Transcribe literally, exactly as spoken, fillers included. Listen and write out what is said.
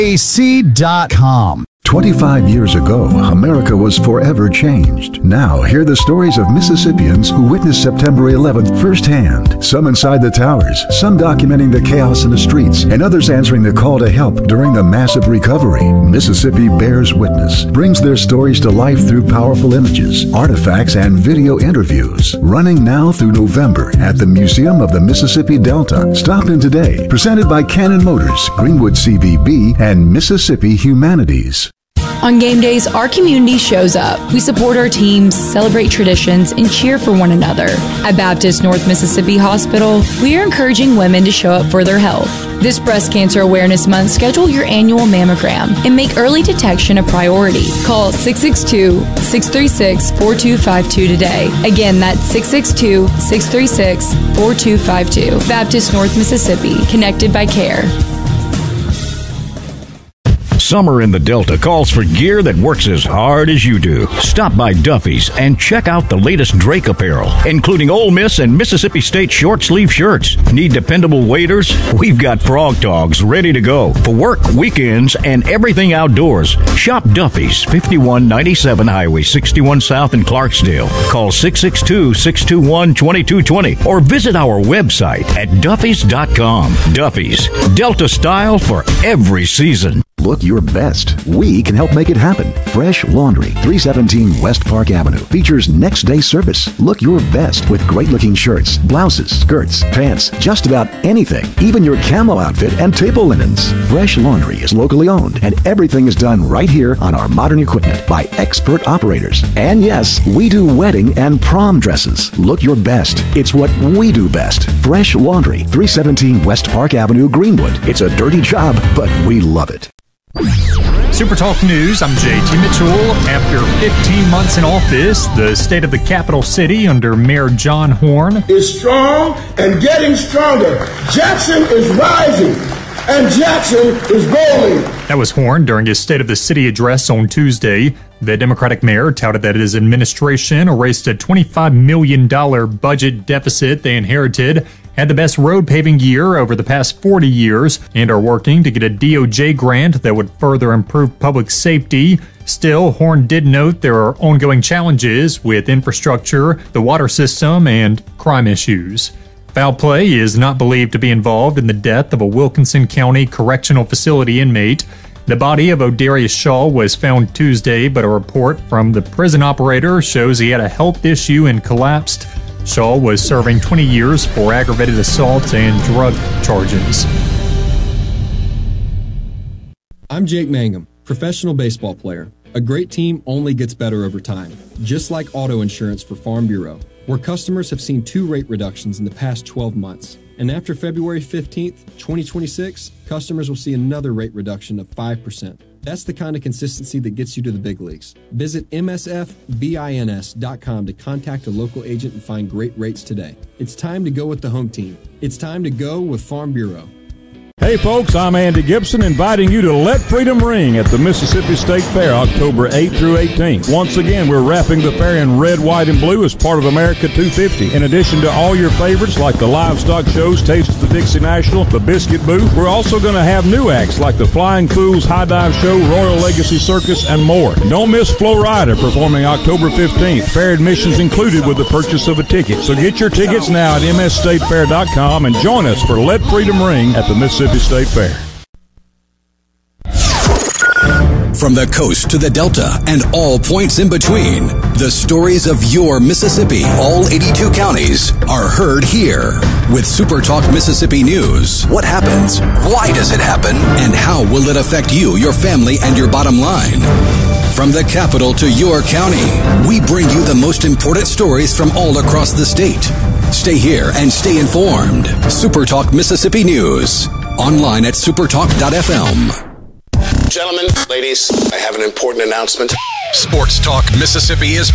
A C dot com. twenty-five years ago, America was forever changed. Now, hear the stories of Mississippians who witnessed September eleventh firsthand. Some inside the towers, some documenting the chaos in the streets, and others answering the call to help during the massive recovery. Mississippi Bears Witness brings their stories to life through powerful images, artifacts, and video interviews. Running now through November at the Museum of the Mississippi Delta. Stop in today. Presented by Cannon Motors, Greenwood C V B, and Mississippi Humanities. On game days, our community shows up. We support our teams, celebrate traditions, and cheer for one another. At Baptist North Mississippi Hospital, we are encouraging women to show up for their health. This Breast Cancer Awareness Month, schedule your annual mammogram and make early detection a priority. Call six six two, six three six, four two five two today. Again, that's six six two, six three six, four two five two. Baptist North Mississippi, connected by care. Summer in the Delta calls for gear that works as hard as you do. Stop by Duffy's and check out the latest Drake apparel, including Ole Miss and Mississippi State short sleeve shirts. Need dependable waders? We've got Frog Dogs ready to go for work, weekends, and everything outdoors. Shop Duffy's, fifty-one ninety-seven Highway sixty-one South in Clarksdale. Call six six two, six two one, two two two zero or visit our website at duffys dot com. Duffy's, Delta style for every season. Look your best. We can help make it happen. Fresh Laundry, three seventeen West Park Avenue, features next day service. Look your best with great looking shirts, blouses, skirts, pants, just about anything, even your camo outfit and table linens. Fresh Laundry is locally owned and everything is done right here on our modern equipment by expert operators. And yes, we do wedding and prom dresses. Look your best. It's what we do best. Fresh Laundry, three seventeen West Park Avenue, Greenwood. It's a dirty job, but we love it. Super Talk News, I'm J T Mitchell. After fifteen months in office, the state of the capital city under Mayor John Horn is strong and getting stronger. Jackson is rising and Jackson is rolling. That was Horn during his State of the City address on Tuesday. The Democratic mayor touted that his administration erased a twenty-five million dollars budget deficit they inherited, had the best road paving year over the past forty years, and are working to get a D O J grant that would further improve public safety. Still, Horn did note there are ongoing challenges with infrastructure, the water system, and crime issues. Foul play is not believed to be involved in the death of a Wilkinson County Correctional Facility inmate. The body of O'Darius Shaw was found Tuesday, but a report from the prison operator shows he had a health issue and collapsed. Shaw was serving twenty years for aggravated assault and drug charges. I'm Jake Mangum, professional baseball player. A great team only gets better over time, just like auto insurance for Farm Bureau, where customers have seen two rate reductions in the past twelve months. And after February fifteenth, twenty twenty-six, customers will see another rate reduction of five percent. That's the kind of consistency that gets you to the big leagues. Visit M S F bins dot com to contact a local agent and find great rates today. It's time to go with the home team. It's time to go with Farm Bureau. Hey folks, I'm Andy Gibson inviting you to Let Freedom Ring at the Mississippi State Fair October eighth through eighteenth. Once again, we're wrapping the fair in red, white, and blue as part of America two fifty. In addition to all your favorites like the livestock shows, Taste of the Dixie National, the Biscuit Booth, we're also going to have new acts like the Flying Fools High Dive Show, Royal Legacy Circus, and more. Don't miss Flo Rida performing October fifteenth. Fair admissions included with the purchase of a ticket. So get your tickets now at m s state fair dot com and join us for Let Freedom Ring at the Mississippi State Fair. From the coast to the Delta and all points in between, the stories of your Mississippi, all eighty-two counties, are heard here. With Super Talk Mississippi News, what happens, why does it happen, and how will it affect you, your family, and your bottom line? From the capital to your county, we bring you the most important stories from all across the state. Stay here and stay informed. Super Talk Mississippi News. Online at supertalk dot f m. Gentlemen, ladies, I have an important announcement. Sports Talk Mississippi is